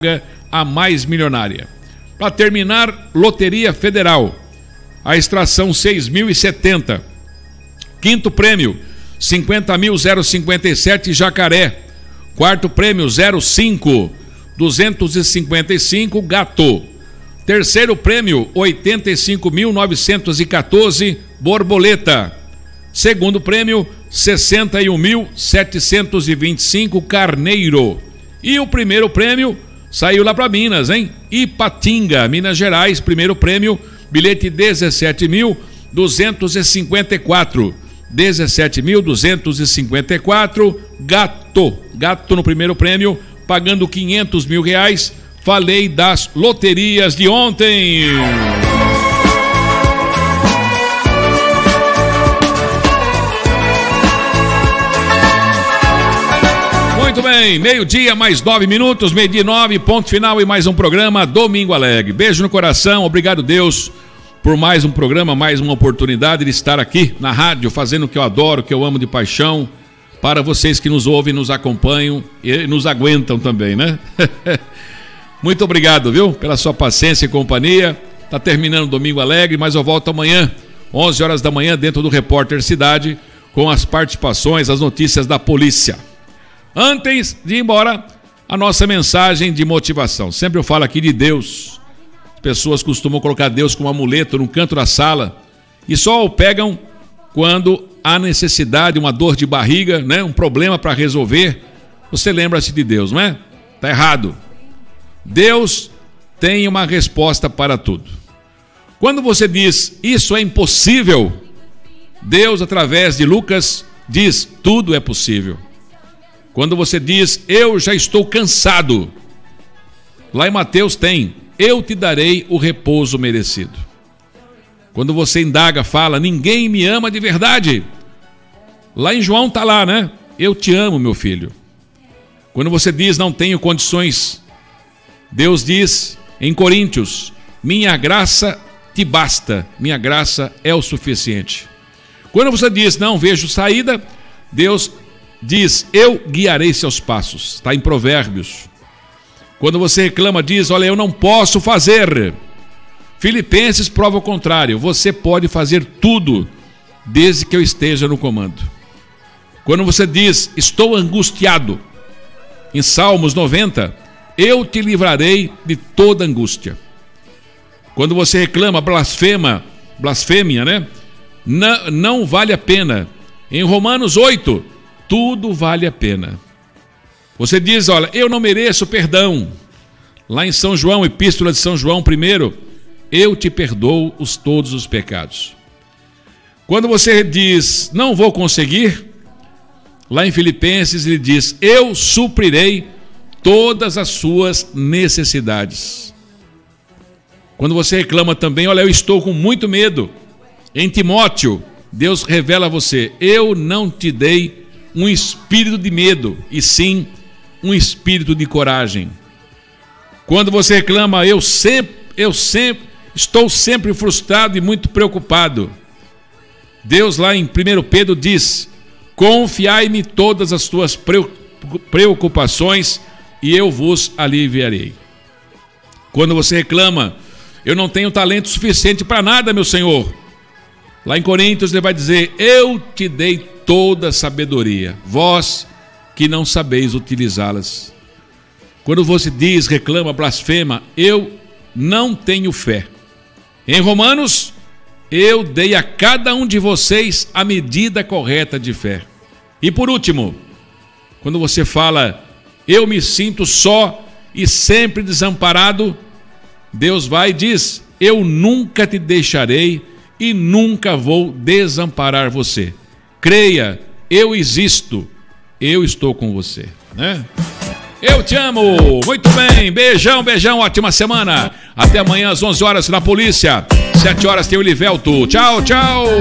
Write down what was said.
a mais milionária. Para terminar, Loteria Federal, a extração 6.070. Quinto prêmio, 50.057 Jacaré. Quarto prêmio, 05, 255 Gato. Terceiro prêmio, 85.914 Borboleta. Segundo prêmio, 61.725 Carneiro. E o primeiro prêmio saiu lá para Minas, hein? Ipatinga, Minas Gerais, primeiro prêmio, bilhete 17.254. 17.254, Gato no primeiro prêmio, pagando R$500 mil. Falei das loterias de ontem. Muito bem, meio-dia mais 9 minutos, meio-dia 9, ponto final e mais um programa Domingo Alegre. Beijo no coração, obrigado Deus por mais um programa, mais uma oportunidade de estar aqui na rádio, fazendo o que eu adoro, o que eu amo de paixão, para vocês que nos ouvem, nos acompanham e nos aguentam também, né? Muito obrigado, viu, pela sua paciência e companhia. Tá terminando o Domingo Alegre, mas eu volto amanhã, 11 horas da manhã, dentro do Repórter Cidade, com as participações, as notícias da polícia. Antes de ir embora, a nossa mensagem de motivação. Sempre eu falo aqui de Deus. As pessoas costumam colocar Deus como amuleto no canto da sala e só o pegam quando há necessidade, uma dor de barriga, né? Um problema para resolver. Você lembra-se de Deus, não é? Está errado. Deus tem uma resposta para tudo. Quando você diz, isso é impossível, Deus, através de Lucas, diz, tudo é possível. Quando você diz, eu já estou cansado, lá em Mateus tem, eu te darei o repouso merecido. Quando você indaga, fala, ninguém me ama de verdade, lá em João está lá, né? Eu te amo, meu filho. Quando você diz, não tenho condições, Deus diz em Coríntios, minha graça te basta, minha graça é o suficiente. Quando você diz, não vejo saída, Deus diz, eu guiarei seus passos, está em Provérbios. Quando você reclama, diz, olha, eu não posso fazer. Filipenses prova o contrário, você pode fazer tudo, desde que eu esteja no comando. Quando você diz, estou angustiado, em Salmos 90, eu te livrarei de toda angústia. Quando você reclama, blasfêmia, né? Não vale a pena. Em Romanos 8, tudo vale a pena. Você diz, olha, eu não mereço perdão. Lá em São João, Epístola de São João 1, eu te perdoo todos os pecados. Quando você diz, não vou conseguir, lá em Filipenses ele diz, eu suprirei todas as suas necessidades. Quando você reclama também, olha, eu estou com muito medo. Em Timóteo, Deus revela a você, eu não te dei um espírito de medo, e sim um espírito de coragem. Quando você reclama, eu estou sempre frustrado e muito preocupado. Deus lá em 1 Pedro diz, confiai-me todas as tuas preocupações e eu vos aliviarei. Quando você reclama, eu não tenho talento suficiente para nada, meu Senhor. Lá em Coríntios ele vai dizer, eu te dei toda a sabedoria, vós que não sabeis utilizá-las. Quando você diz, reclama, blasfema, eu não tenho fé. Em Romanos, eu dei a cada um de vocês a medida correta de fé. E por último, quando você fala, eu me sinto só e sempre desamparado, Deus vai e diz, eu nunca te deixarei e nunca vou desamparar você. Creia, eu existo, eu estou com você, né? Eu te amo, muito bem, beijão, ótima semana. Até amanhã às 11 horas na polícia, 7 horas tem o Livelto. Tchau, tchau.